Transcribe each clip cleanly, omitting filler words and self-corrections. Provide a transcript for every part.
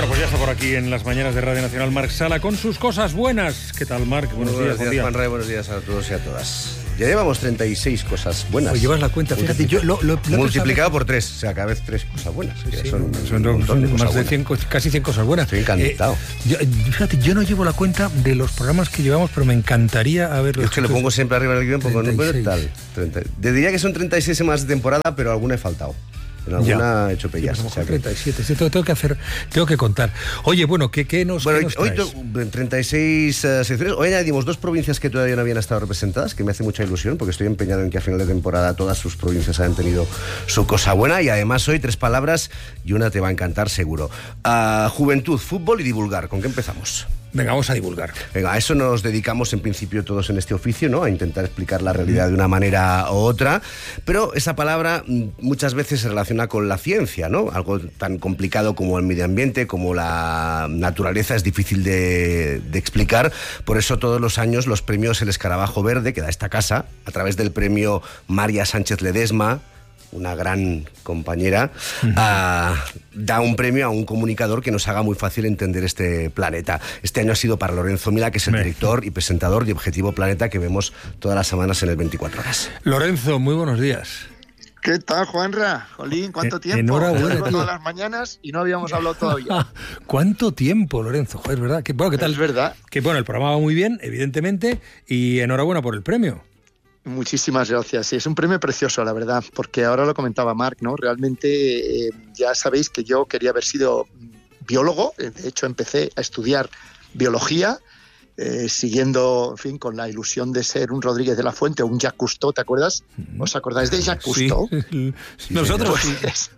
Bueno, pues ya está por aquí en las mañanas de Radio Nacional Marc Sala con sus cosas buenas. ¿Qué tal, Marc? Buenos días, Juan Ray, buenos días a todos y a todas. Ya llevamos 36 cosas buenas. Pues llevas la cuenta, fíjate, yo lo multiplicado por 3, o sea, cada vez 3 cosas buenas. Sí, son más de 100, casi 100 cosas buenas. Estoy encantado. Fíjate, yo no llevo la cuenta de los programas que llevamos, pero me encantaría haberlo. Es que lo pongo siempre arriba del guión, pongo número tal. Te diría que son 36 semanas de temporada, pero alguna he faltado. En alguna he hecho pellas. Sí, o sea, 37, sí, tengo que contar. Oye, bueno, ¿qué nos traes? Hoy 36 secciones. Hoy añadimos 2 provincias que todavía no habían estado representadas, que me hace mucha ilusión, porque estoy empeñado en que a final de temporada todas sus provincias hayan tenido su cosa buena. Y además hoy 3 palabras y una te va a encantar seguro. Juventud, fútbol y divulgar. ¿Con qué empezamos? Venga, vamos a divulgar. Venga, a eso nos dedicamos en principio todos en este oficio, ¿no? A intentar explicar la realidad de una manera u otra, pero esa palabra muchas veces se relaciona con la ciencia, ¿no? Algo tan complicado como el medio ambiente, como la naturaleza, es difícil de explicar. Por eso todos los años los premios El Escarabajo Verde, que da esta casa, a través del premio María Sánchez Ledesma, una gran compañera, da un premio a un comunicador que nos haga muy fácil entender este planeta. Este año ha sido para Lorenzo Milá, que es el director y presentador de Objetivo Planeta, que vemos todas las semanas en el 24 Horas. Lorenzo, muy buenos días. ¿Qué tal, Juanra? Jolín, ¿cuánto tiempo? Enhorabuena, todas las mañanas y no habíamos hablado todavía. ¿Cuánto tiempo, Lorenzo? Joder, es verdad. ¿Qué tal? Es verdad. Que bueno, el programa va muy bien, evidentemente, y enhorabuena por el premio. Muchísimas gracias. Sí, es un premio precioso, la verdad, porque ahora lo comentaba Marc, ¿no? Realmente ya sabéis que yo quería haber sido biólogo. De hecho, empecé a estudiar biología, siguiendo, en fin, con la ilusión de ser un Rodríguez de la Fuente o un Jacques Cousteau, ¿te acuerdas? ¿Os acordáis de Jacques Cousteau? Sí. Nosotros sí.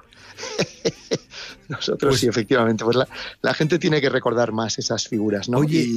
Nosotros sí, efectivamente. Pues la gente tiene que recordar más esas figuras, ¿no? Oye,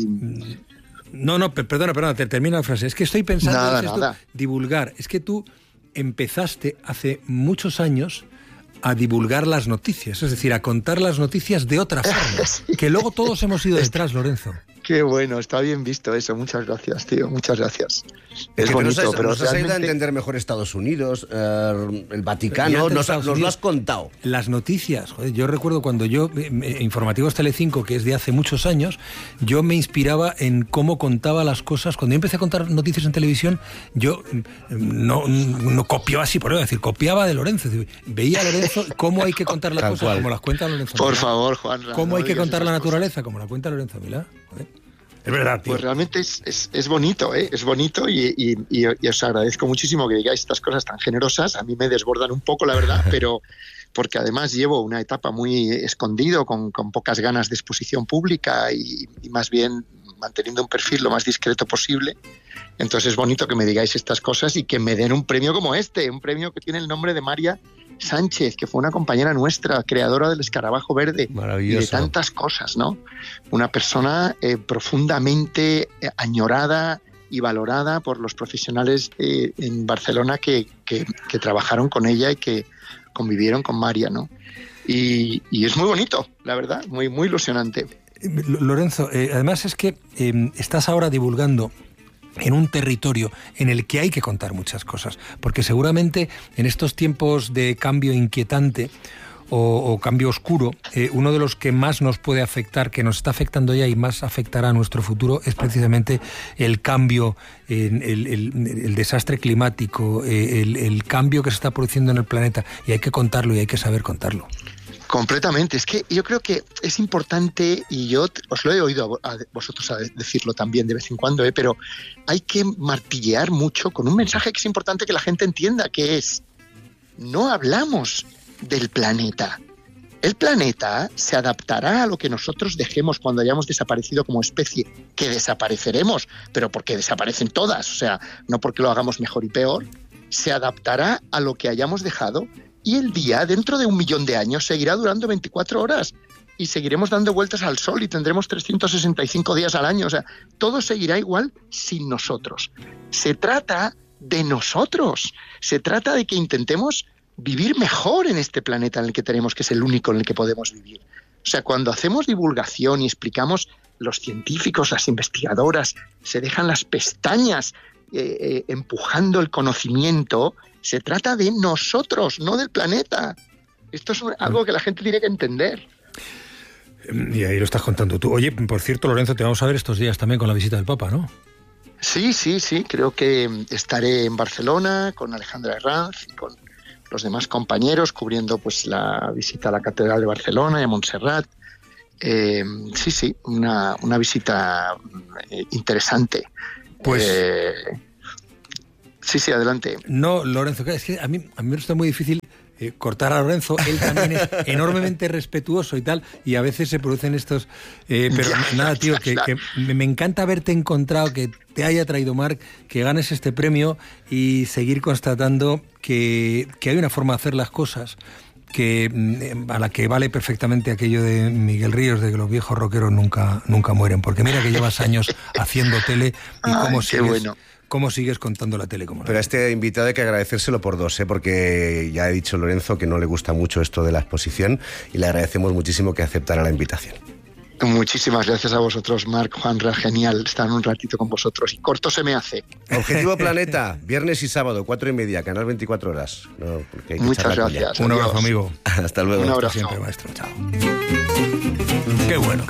No, perdona, termina la frase. Es que estoy pensando nada. Divulgar. Es que tú empezaste hace muchos años a divulgar las noticias, es decir, a contar las noticias de otra forma, sí. Que luego todos hemos ido detrás, Lorenzo. Qué bueno, está bien visto eso. Muchas gracias, tío, muchas gracias. Es bonito, pero nos has ayudado a entender mejor Estados Unidos, el Vaticano, nos lo has contado. Las noticias, joder, yo recuerdo cuando yo, Informativos Telecinco, que es de hace muchos años, yo me inspiraba en cómo contaba las cosas. Cuando yo empecé a contar noticias en televisión, yo no copiaba así, por decir, copiaba de Lorenzo. Veía a Lorenzo cómo hay que contar las cosas, como las cuenta Lorenzo Milá. Por favor, Juan. Cómo hay que contar la naturaleza, como la cuenta Lorenzo Milá. Joder. Es verdad, tío. Pues realmente es bonito, ¿eh? Es bonito y os agradezco muchísimo que digáis estas cosas tan generosas. A mí me desbordan un poco, la verdad, pero porque además llevo una etapa muy escondido, con pocas ganas de exposición pública y más bien manteniendo un perfil lo más discreto posible. Entonces es bonito que me digáis estas cosas y que me den un premio como este, un premio que tiene el nombre de María Sánchez, que fue una compañera nuestra, creadora del Escarabajo Verde. Maravilloso. Y de tantas cosas, ¿no? Una persona profundamente añorada y valorada por los profesionales en Barcelona que trabajaron con ella y que convivieron con María, ¿no? Y es muy bonito, la verdad, muy, muy ilusionante. Lorenzo, además es que estás ahora divulgando en un territorio en el que hay que contar muchas cosas, porque seguramente en estos tiempos de cambio inquietante o cambio oscuro, uno de los que más nos puede afectar, que nos está afectando ya y más afectará a nuestro futuro, es precisamente el cambio, el desastre climático, el cambio que se está produciendo en el planeta, y hay que contarlo y hay que saber contarlo. Completamente. Es que yo creo que es importante, y yo os lo he oído a vosotros decirlo también de vez en cuando, pero hay que martillear mucho con un mensaje que es importante que la gente entienda, que es: no hablamos del planeta. El planeta se adaptará a lo que nosotros dejemos cuando hayamos desaparecido como especie, que desapareceremos, pero porque desaparecen todas, o sea, no porque lo hagamos mejor y peor. Se adaptará a lo que hayamos dejado. Y el día, dentro de 1 millón de años, seguirá durando 24 horas y seguiremos dando vueltas al sol y tendremos 365 días al año. O sea, todo seguirá igual sin nosotros. Se trata de nosotros. Se trata de que intentemos vivir mejor en este planeta en el que tenemos, que es el único en el que podemos vivir. O sea, cuando hacemos divulgación y explicamos, los científicos, las investigadoras, se dejan las pestañas empujando el conocimiento. Se trata de nosotros, no del planeta. Esto es algo que la gente tiene que entender. Y ahí lo estás contando tú. Oye, por cierto, Lorenzo, te vamos a ver estos días también con la visita del Papa, ¿no? Sí, creo que estaré en Barcelona con Alejandra Herranz y con los demás compañeros cubriendo pues la visita a la Catedral de Barcelona y a Montserrat. Una visita interesante. Pues sí, adelante. No, Lorenzo, es que a mí me resulta muy difícil cortar a Lorenzo. Él también es enormemente respetuoso y tal, y a veces se producen estos... pero nada, tío, que me encanta haberte encontrado, que te haya traído Marc, que ganes este premio y seguir constatando que hay una forma de hacer las cosas a la que vale perfectamente aquello de Miguel Ríos, de que los viejos rockeros nunca mueren, porque mira que llevas años haciendo tele y cómo sigues contando la tele. Pero a este invitado hay que agradecérselo por dos, porque ya he dicho Lorenzo que no le gusta mucho esto de la exposición y le agradecemos muchísimo que aceptara la invitación. Muchísimas gracias a vosotros, Marc, Juanra, genial estar un ratito con vosotros. Y corto se me hace. Objetivo Planeta, viernes y sábado, 4:30, canal 24 horas. No, muchas gracias. Un abrazo, amigo. Hasta luego. Un abrazo. Hasta siempre, maestro. Chao. Qué bueno.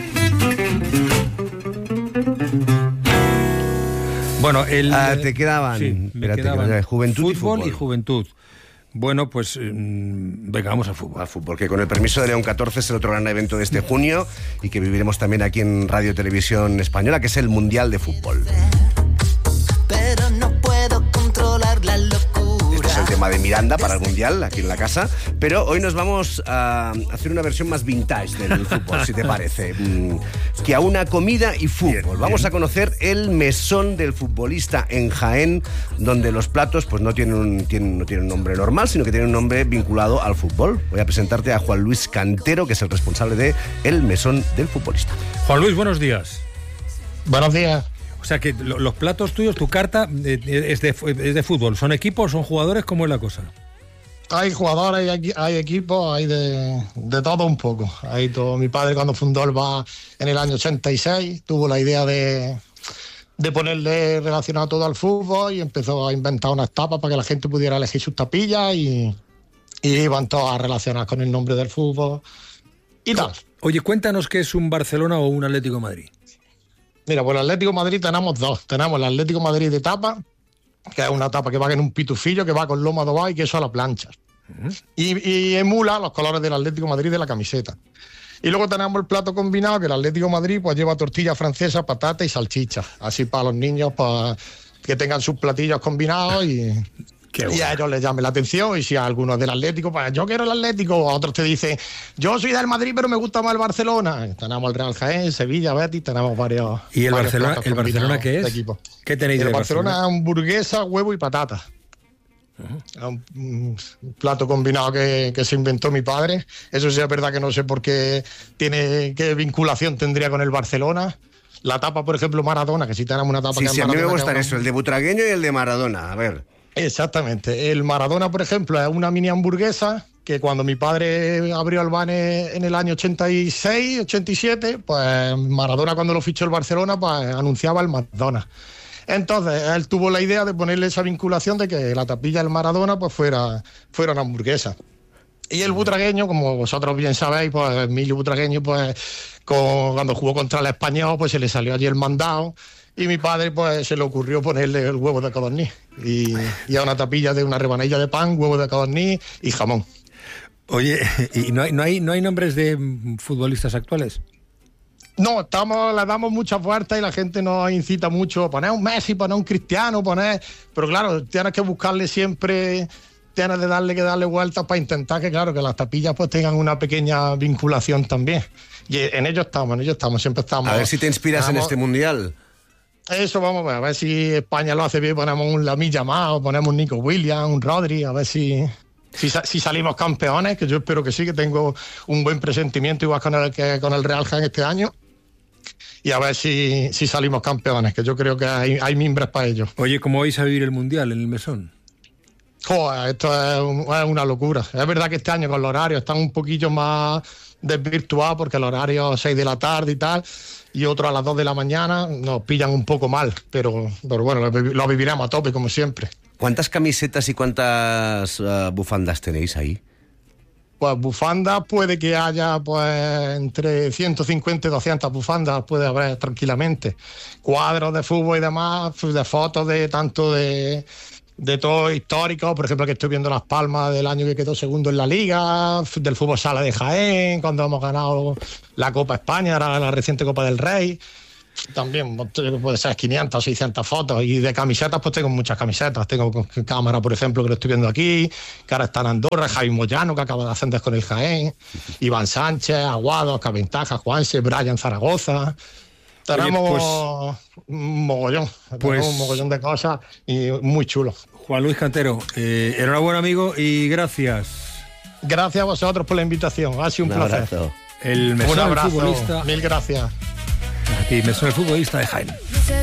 Bueno, te quedaban, sí, juventud fútbol y juventud. Bueno, pues venga, vamos al fútbol. Al fútbol, que con el permiso de León 14 es el otro gran evento de este junio y que viviremos también aquí en Radio Televisión Española, que es el Mundial de Fútbol. Pero no puedo controlar la locura. Este es el tema de Miranda para el Mundial, aquí en la casa. Pero hoy nos vamos a hacer una versión más vintage del fútbol, si te parece. Que a una comida y fútbol. Vamos a conocer el mesón del futbolista en Jaén, donde los platos pues no tienen un nombre normal, sino que tienen un nombre vinculado al fútbol. Voy a presentarte a Juan Luis Cantero, que es el responsable de el mesón del futbolista. Juan Luis, buenos días. Buenos días. O sea que los platos tuyos, tu carta es de fútbol. ¿Son equipos, son jugadores? ¿Cómo es la cosa? Hay jugadores, hay equipos, hay de todo un poco. Hay todo. Mi padre, cuando fundó el bar en el año 86, tuvo la idea de ponerle relacionado todo al fútbol y empezó a inventar unas tapas para que la gente pudiera elegir sus tapillas y iban todas relacionadas con el nombre del fútbol y tal. Oye, cuéntanos qué es un Barcelona o un Atlético de Madrid. Mira, pues el Atlético de Madrid tenemos dos. Tenemos el Atlético de Madrid de tapa, que es una tapa que va en un pitufillo, que va con lomo adobado y queso a la plancha. Y emula los colores del Atlético de Madrid de la camiseta. Y luego tenemos el plato combinado, que el Atlético de Madrid pues lleva tortilla francesa, patata y salchicha. Así para los niños, para que tengan sus platillos combinados y a ellos les llame la atención. Y si a algunos del Atlético, pues yo quiero el Atlético, o a otros te dicen, yo soy del Madrid pero me gusta más el Barcelona. Tenemos el Real Jaén, Sevilla, Betis, tenemos varios. ¿Y el Barcelona qué es? ¿Qué tenéis de Barcelona? Es hamburguesa, huevo y patata. Un plato combinado que se inventó mi padre. Eso sí es verdad que no sé por qué qué vinculación tendría con el Barcelona. La tapa, por ejemplo, Maradona, que si tenemos una tapa que es Maradona. Sí, a mí me gustan eso, el de Butragueño y el de Maradona. A ver. Exactamente. El Maradona, por ejemplo, es una mini hamburguesa que cuando mi padre abrió el bar en el año 86, 87, pues Maradona, cuando lo fichó el Barcelona, pues anunciaba el McDonald's. Entonces, él tuvo la idea de ponerle esa vinculación de que la tapilla del Maradona pues fuera una hamburguesa. Y el butragueño, como vosotros bien sabéis, pues Emilio Butragueño, pues cuando jugó contra el Español, pues se le salió allí el mandado. Y mi padre, pues, se le ocurrió ponerle el huevo de codorniz. Y a una tapilla de una rebanilla de pan, huevo de codorniz y jamón. Oye, ¿y no hay nombres de futbolistas actuales? No, le damos mucha fuerza y la gente nos incita mucho a poner un Messi, poner un Cristiano, pero claro, tienes que buscarle siempre, tienes que darle vueltas para intentar que las tapillas pues tengan una pequeña vinculación también. Y en ello estamos, siempre estamos. A ver si te inspiras en este Mundial. Eso vamos a ver si España lo hace bien, ponemos un Lamine Yamal, o ponemos un Nico Williams, un Rodri, a ver si salimos campeones, que yo espero que sí, que tengo un buen presentimiento igual con el Real Jaén este año. Y a ver si salimos campeones, que yo creo que hay mimbres para ello. Oye, ¿cómo vais a vivir el Mundial en el mesón? Joder, esto es una locura. Es verdad que este año con los horarios están un poquillo más desvirtuados, porque el horario es 6 de la tarde y tal, y otro a las 2 de la mañana, nos pillan un poco mal, pero bueno, lo viviremos a tope como siempre. ¿Cuántas camisetas y cuántas bufandas tenéis ahí? Pues bufandas puede que haya pues entre 150 y 200 bufandas, puede haber tranquilamente. Cuadros de fútbol y demás, de fotos de tanto de todo histórico, por ejemplo, que estoy viendo Las Palmas del año que quedó segundo en la Liga, del fútbol sala de Jaén, cuando hemos ganado la Copa España, la reciente Copa del Rey. También puede ser 500 o 600 fotos. Y de camisetas, pues tengo muchas camisetas. Tengo Cámara, por ejemplo, que lo estoy viendo aquí, que ahora está en Andorra, Javi Moyano, que acaba de ascender con el Jaén, Iván Sánchez, Aguado, Caventaja, Juanse, Brian Zaragoza. Tenemos un mogollón de cosas y muy chulo. Juan Luis Cantero, enhorabuena, amigo, y gracias. Gracias a vosotros por la invitación, ha sido un placer. Abrazo. El mesón Un abrazo, futbolista. mil gracias. Aquí, mesón el futbolista de Jaén.